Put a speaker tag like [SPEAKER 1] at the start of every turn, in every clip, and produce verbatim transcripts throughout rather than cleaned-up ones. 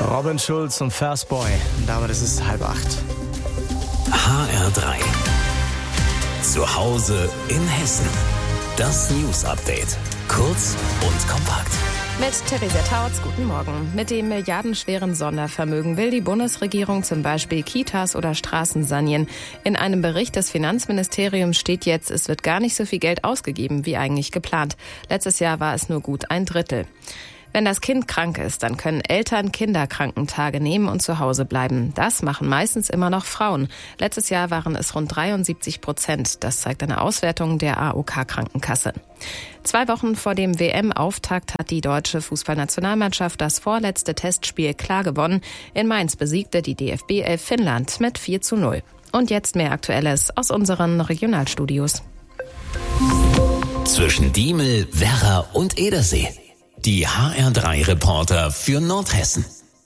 [SPEAKER 1] Robin Schulz und Fast Boy. Und damit ist es halb acht.
[SPEAKER 2] H R drei. Zu Hause in Hessen. Das News Update. Kurz und kompakt.
[SPEAKER 3] Mit Theresa Tautz, guten Morgen. Mit dem milliardenschweren Sondervermögen will die Bundesregierung zum Beispiel Kitas oder Straßen sanieren. In einem Bericht des Finanzministeriums steht jetzt, es wird gar nicht so viel Geld ausgegeben, wie eigentlich geplant. Letztes Jahr war es nur gut ein Drittel. Wenn das Kind krank ist, dann können Eltern Kinderkrankentage nehmen und zu Hause bleiben. Das machen meistens immer noch Frauen. Letztes Jahr waren es rund dreiundsiebzig Prozent. Das zeigt eine Auswertung der A O K-Krankenkasse. Zwei Wochen vor dem W M-Auftakt hat die deutsche Fußballnationalmannschaft das vorletzte Testspiel klar gewonnen. In Mainz besiegte die D F B elf Finnland mit vier zu null. Und jetzt mehr Aktuelles aus unseren Regionalstudios.
[SPEAKER 2] Zwischen Diemel, Werra und Edersee. Die H R drei Reporter für Nordhessen.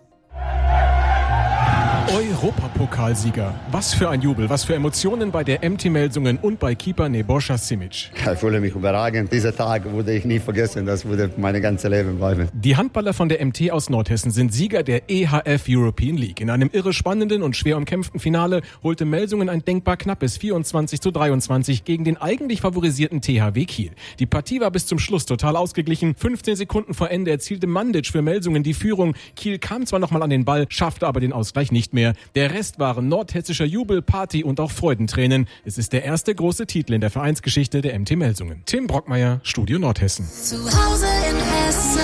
[SPEAKER 4] Europapokalsieger. Was für ein Jubel, was für Emotionen bei der M T-Melsungen und bei Keeper Nebojša Simić.
[SPEAKER 5] Ich fühle mich überragend. Dieser Tag würde ich nie vergessen. Das würde mein ganzes Leben bleiben.
[SPEAKER 4] Die Handballer von der M T aus Nordhessen sind Sieger der E H F European League. In einem irre spannenden und schwer umkämpften Finale holte Melsungen ein denkbar knappes vierundzwanzig zu dreiundzwanzig gegen den eigentlich favorisierten T H W Kiel. Die Partie war bis zum Schluss total ausgeglichen. fünfzehn Sekunden vor Ende erzielte Mandic für Melsungen die Führung. Kiel kam zwar nochmal an den Ball, schaffte aber den Ausgleich nicht mehr. Der Rest waren nordhessischer Jubel, Party und auch Freudentränen. Es ist der erste große Titel in der Vereinsgeschichte der M T Melsungen. Tim Brockmeier, Studio Nordhessen.
[SPEAKER 6] Zu Hause in Hessen.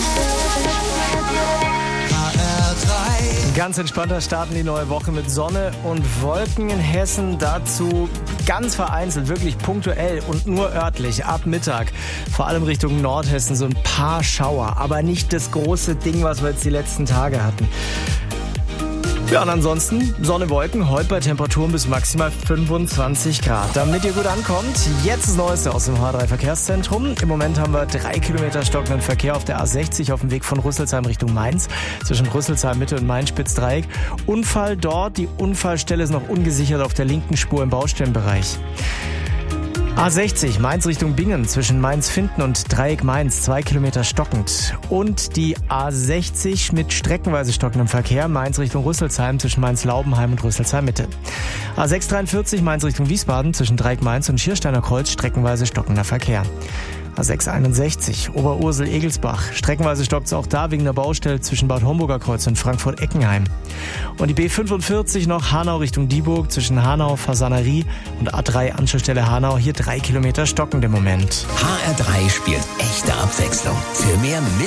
[SPEAKER 6] H R drei.
[SPEAKER 1] Ganz entspannter starten die neue Woche mit Sonne und Wolken in Hessen. Dazu ganz vereinzelt, wirklich punktuell und nur örtlich ab Mittag. Vor allem Richtung Nordhessen so ein paar Schauer, aber nicht das große Ding, was wir jetzt die letzten Tage hatten. Ja, und ansonsten Sonne, Wolken, heute bei Temperaturen bis maximal fünfundzwanzig Grad. Damit ihr gut ankommt, jetzt das Neueste aus dem H R drei Verkehrszentrum. Im Moment haben wir drei Kilometer stockenden Verkehr auf der A sechzig auf dem Weg von Rüsselsheim Richtung Mainz, zwischen Rüsselsheim Mitte und Mainz-Spitzdreieck. Unfall dort, die Unfallstelle ist noch ungesichert auf der linken Spur im Baustellenbereich. A sechzig, Mainz Richtung Bingen, zwischen Mainz-Finden und Dreieck Mainz, zwei Kilometer stockend. Und die A sechzig mit streckenweise stockendem Verkehr, Mainz Richtung Rüsselsheim, zwischen Mainz-Laubenheim und Rüsselsheim Mitte. A sechshundertdreiundvierzig, Mainz Richtung Wiesbaden, zwischen Dreieck Mainz und Schiersteiner Kreuz, streckenweise stockender Verkehr. A sechshunderteinundsechzig, Oberursel-Egelsbach. Streckenweise stockt es auch da wegen der Baustelle zwischen Bad Homburger Kreuz und Frankfurt-Eckenheim. Und die B fünfundvierzig noch Hanau Richtung Dieburg, zwischen Hanau, Fasanerie und A drei Anschlussstelle Hanau. Hier drei Kilometer stockend im Moment.
[SPEAKER 2] H R drei spielt echte Abwechslung. Für mehr mit